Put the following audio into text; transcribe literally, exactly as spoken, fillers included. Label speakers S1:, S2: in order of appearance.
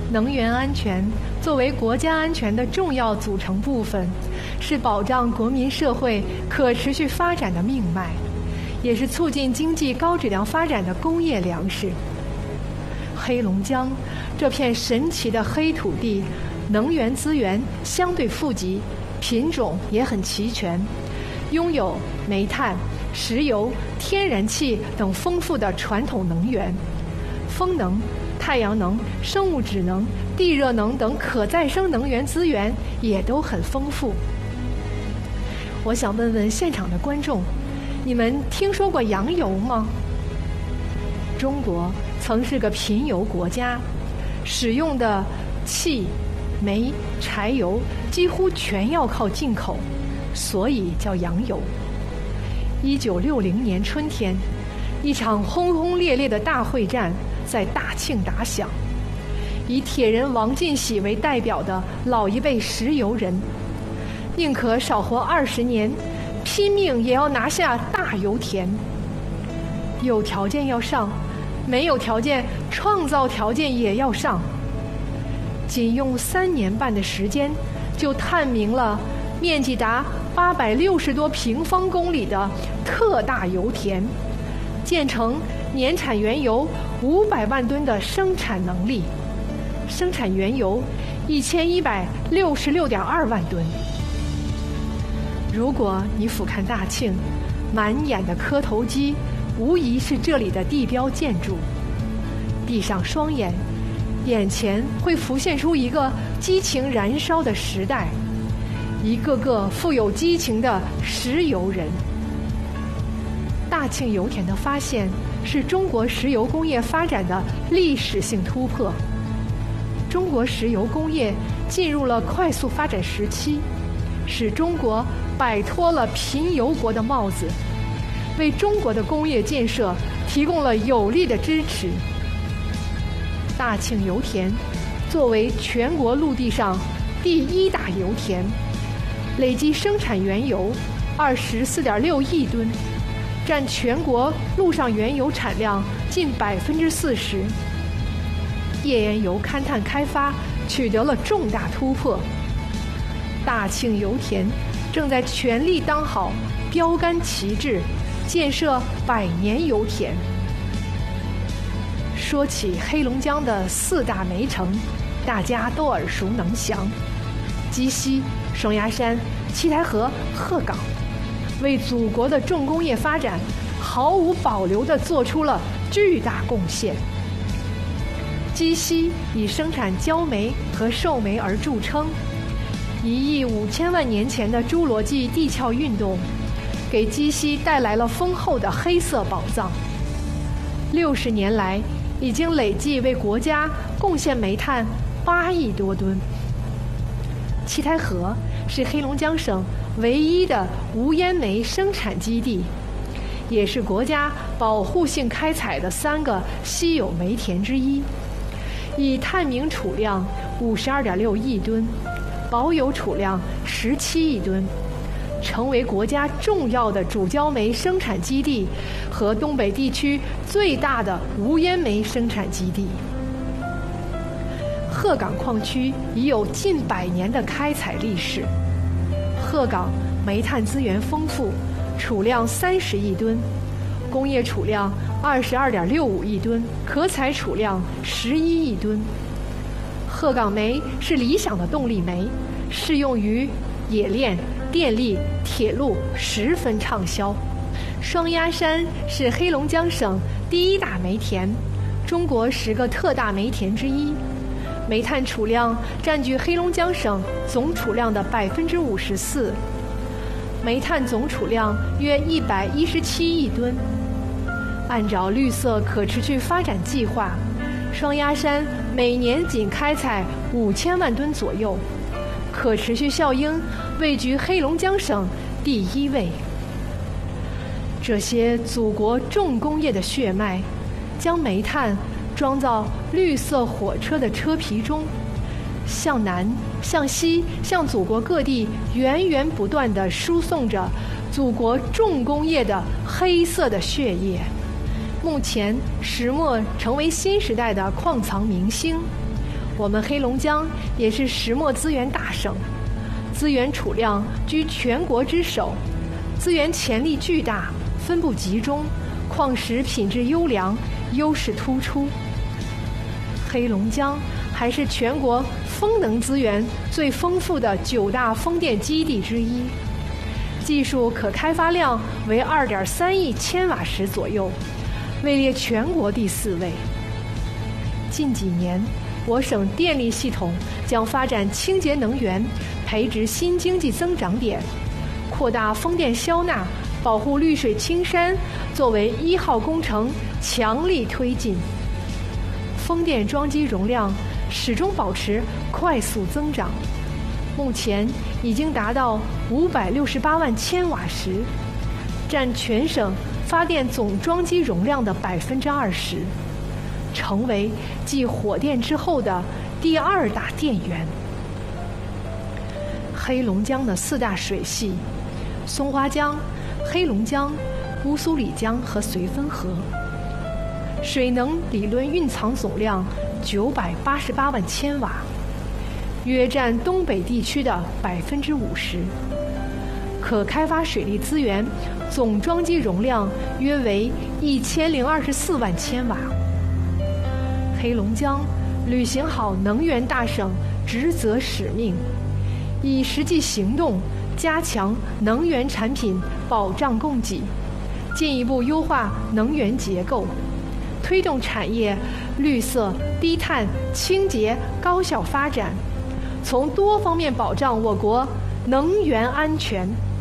S1: 能源安全作为国家安全的重要组成部分，是保障国民社会可持续发展的命脉，也是促进经济高质量发展的工业粮食。黑龙江这片神奇的黑土地，能源资源相对富集，品种也很齐全，拥有煤炭、石油、天然气等丰富的传统能源，风能、太阳能、生物质能、地热能等可再生能源资源也都很丰富。我想问问现场的观众，你们听说过洋油吗？中国曾是个贫油国家，使用的气、煤、柴油几乎全要靠进口，所以叫洋油。一九六零年春天，一场轰轰烈烈的大会战在大庆打响，以铁人王进喜为代表的老一辈石油人，宁可少活二十年，拼命也要拿下大油田。有条件要上，没有条件创造条件也要上。仅用三年半的时间，就探明了面积达八百六十多平方公里的特大油田，建成年产原油五百万吨的生产能力，生产原油一千一百六十六点二万吨。如果你俯瞰大庆，满眼的磕头机无疑是这里的地标建筑。闭上双眼，眼前会浮现出一个激情燃烧的时代，一个个富有激情的石油人。大庆油田的发现是中国石油工业发展的历史性突破，中国石油工业进入了快速发展时期，使中国摆脱了贫油国的帽子，为中国的工业建设提供了有力的支持。大庆油田作为全国陆地上第一大油田，累计生产原油二十四点六亿吨，占全国陆上原油产量近百分之四十。页岩油勘探开发取得了重大突破。大庆油田正在全力当好标杆旗帜，建设百年油田。说起黑龙江的四大煤城，大家都耳熟能详：鸡西、双鸭山、七台河、鹤岗，为祖国的重工业发展毫无保留地做出了巨大贡献。鸡西以生产焦煤和寿煤而著称，一亿五千万年前的侏罗纪地壳运动，给鸡西带来了丰厚的黑色宝藏。六十年来，已经累计为国家贡献煤炭八亿多吨。七台河是黑龙江省唯一的无烟煤生产基地，也是国家保护性开采的三个稀有煤田之一，以探明储量五十二点六亿吨，保有储量十七亿吨，成为国家重要的主焦煤生产基地和东北地区最大的无烟煤生产基地。鹤岗矿区已有近百年的开采历史。鹤岗煤炭资源丰富，储量三十亿吨，工业储量二十二点六五亿吨，可采储量十一亿吨。鹤岗煤是理想的动力煤，适用于冶炼、电力、铁路，十分畅销。双鸭山是黑龙江省第一大煤田，中国十个特大煤田之一，煤炭储量占据黑龙江省总储量的百分之五十四，煤炭总储量约一百一十七亿吨。按照绿色可持续发展计划，双鸭山每年仅开采五千万吨左右，可持续效应位居黑龙江省第一位。这些祖国重工业的血脉，将煤炭装到绿色火车的车皮中，向南、向西、向祖国各地源源不断地输送着祖国重工业的黑色的血液。目前，石墨成为新时代的矿藏明星， 我们黑龙江也是石墨资源大省，资源储量居全国之首，资源潜力巨大，分布集中，矿石品质优良，优势突出。黑龙江还是全国风能资源最丰富的九大风电基地之一，技术可开发量为 二点三亿千瓦时左右，位列全国第四位。近几年，我省电力系统将发展清洁能源，培植新经济增长点，扩大风电消纳，保护绿水青山作为一号工程强力推进。风电装机容量始终保持快速增长，目前已经达到五百六十八万千瓦时，占全省发电总装机容量的百分之二十，成为继火电之后的第二大电源。黑龙江的四大水系：松花江、黑龙江、乌苏里江和绥芬河，水能理论蕴藏总量九百八十八万千瓦，约占东北地区的百分之五十。可开发水利资源总装机容量约为一千零二十四万千瓦。黑龙江履行好能源大省职责使命，以实际行动加强能源产品保障供给，进一步优化能源结构，推动产业绿色、低碳、清洁、高效发展，从多方面保障我国能源安全。